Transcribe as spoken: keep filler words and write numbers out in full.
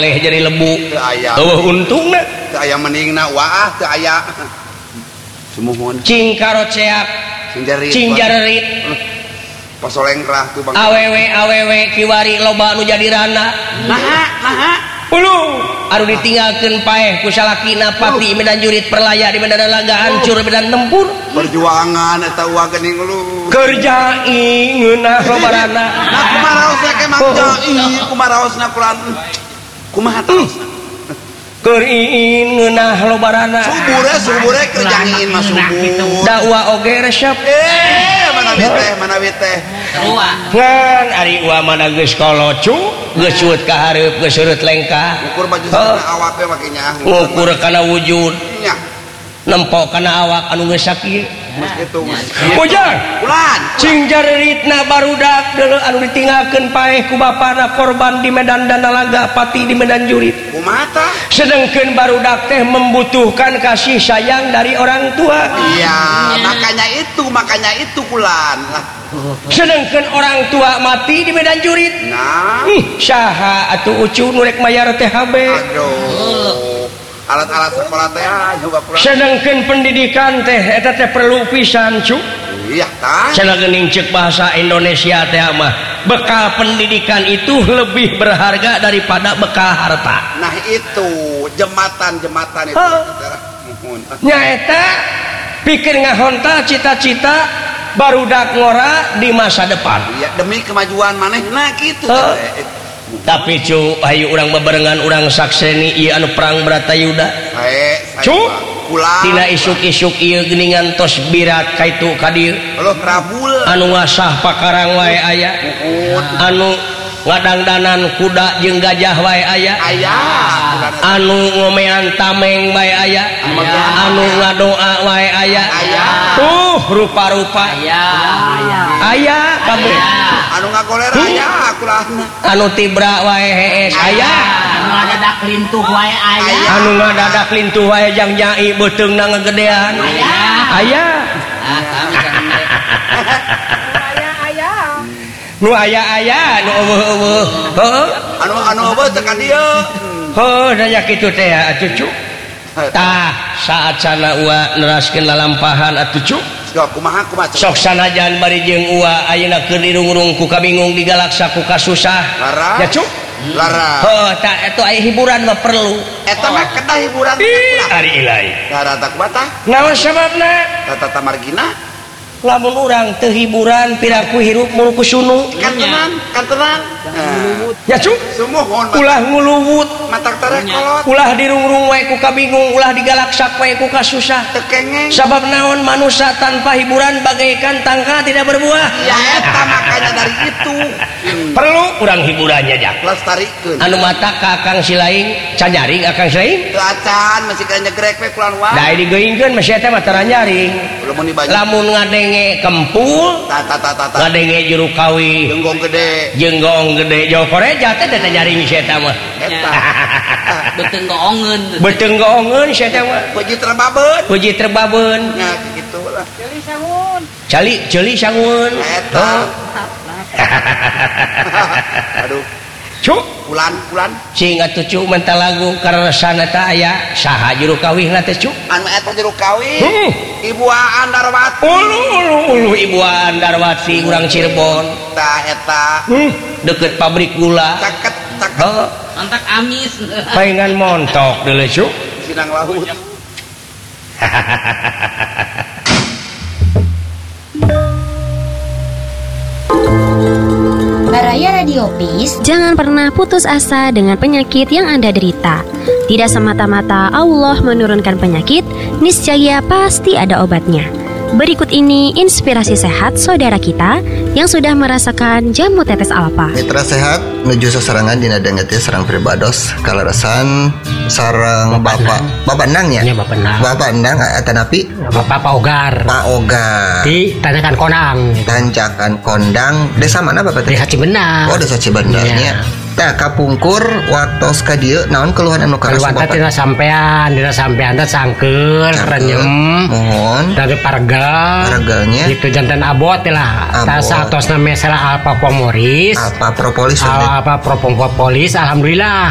leleh jadi lebu. Eueuh untungna. Teu aya meningna waah teu aya. Sumuhun. Cing karoceak. Cing jarit. Cing jarit. Pasolengkrah tuh Bang. Awewe awewe kiwari loba anu jadi rana. Naha, naha. Ulu anu ditinggalkeun paeh ku salakina pati medan jurit perlaya di medan laga hancur medan tempur. Perjuangan eta uang geuning ulu. Kerja ingeunah lobarana. Nah kumaraosna ke Mang Jai, kumaraosna kulan. Kumaha taosna? Keur ingeunah lobarana. Subure subure kerja ingin mah subur. Dakwah oge resep. Eh mana teh mana teh. Ngan ari wa mana geus kolocu, geus suut ka hareup, geus surut lengkah. Ukur baju sana awak teh make nya. Ukur kana wujud. Nya. Nempok kana awak anu geus sakieu. Mas kitu mas. Ujang. Ulan. Cing jaritna barudak deuleu anu ditinggalkeun paeh ku bapana korban di medan Danalaga pati di medan jurit. Kumaha tah? Sedengkeun barudak teh membutuhkan kasih sayang dari orang tua. Iya, makanya itu, makanya itu kulan. Sedangkan orang tua mati di medan jurit. Nah, ih saha atuh ucu nurek mayar T H B. Aduh. Alat-alat sekolah teh juga kurang. Sedangkan pendidikan teh eta teh perlu pisan cu. Iya tah. Cenah geuning ceuk bahasa Indonesia teh mah bekal pendidikan itu lebih berharga daripada bekal harta. Nah itu jembatan-jembatan itu. Nya eta pikir ngahonta cita-cita barudak ngora di masa depan. Iya demi kemajuan manehna kitu. Uh, tapi cu hayu urang bebarengan urang sakseni ieu anu perang Bratayuda. Sae cu pulang tina isuk-isuk ieu geuningan tos birat kaitu ka dieu. Heuh Rabul. Anu ngasah pakarang wae aya. Anu ngadangdanan kuda jeung gajah wae aya. Aya. Anu ngomean tameng wae aya. Anu ngadoa wae aya. Tuh rupa-rupa aya. Aya kabeh. Anu ngagolera aya kulahna. Anu tibra wae hees aya. Anu ngadadak lintuh wae aya. Anu ngadadak lintuh wae jang nyai beuteungna ngagedean. Aya. Aya. Nu aya-aya nu eueuh-eueuh. Heuh. Anu anu eueuh teh ka dieu. Heuh da nya kitu teh atuh cu. Tah saat sana ua neraskeun lalampahan atuh cu. Sok kumaha kumaha. Sok sanajan bari jeung ua ayeuna keur dirungrung ku kabingung digalaksa ku kasusah. Lara. Ya cu. Lara. Heuh tah atuh aya hiburan mah perlu. Eta mah kedah hiburan Ih, ari ilahi. Lara tak kumaha. Naon sababna? Tata margina. Lamun urang teu hiburan piraku hirup mulu ku sunu. Kan tenang, kan tenang. Ya cu. Sumuhun. Ulah nguluwut. Matak tarek kolot. Ulah dirungrung wae ku kabingung, ulah digalaksak wae ku kasusah. Tekengeng. Sabab naon manusia tanpa hiburan bagaikan tangka tidak berbuah. Ya eta makanya dari itu. Perlu urang hiburannya jak. Lestarikeun. Anu mata ka Akang Silaing, canyaring Akang Silaing. Teu acan masih ka nyegrek we kulan wae. Da digeuingkeun masih eta mah tara nyaring. Lamun ngadenge kempul, ta ta ta ta. ngadenge juru kawi. Jenggong gede. Jenggong gede jauh koreja teh teh nyaring si eta mah. Eta. Beteung goongeun. Beteung goongeun si eta mah. Puji terbabeun. Puji terbabeun. Nya kitu lah. Ceuli sangun. Cali ceuli sangun. Eta. Aduh. Cu, Kulan kulan. cing atuh cu mental lagu kareresana teh aya saha juru kawihna teh cu? Anu eta juru kawin. Hmm. Ibu Aan Darwati. Ulu ulu ulu Ibu Aan Darwati urang Cirebon. Tah eta. Hmm. Deket pabrik gula. Caket caket. Heuh. Mantak amis. Paingan montok deuleu cu. Sidang laut. Baraya Radio Peace. Jangan pernah putus asa dengan penyakit yang Anda derita. Tidak semata-mata Allah menurunkan penyakit, niscaya pasti ada obatnya. Berikut ini inspirasi sehat saudara kita yang sudah merasakan jamu tetes alpa. Mitra sehat nuju seserangan dina dengeti sareng pribados kaleresan sareng bapak bapak endang ya. Nya bapak endang. Bapak endang eta napi? Bapak Pak Ogar. Pak Ogar. Di Tanjakan Kondang. Tanjakan Kondang. Desa mana Bapak teh? Desa Cibenar. Oh, desa Cibenar nya. Tah kapungkur waktos ka dieu naon keluhan anu karasu Bapak? Keluhan teh sampean, dina sampean teh sangkeun, renyem. Mohon. Dari parga. Parganya. Gitu janten abot lah. Tah saktosna mesela alpa pomoris. Alpa propolis. Alpa propolis alhamdulillah.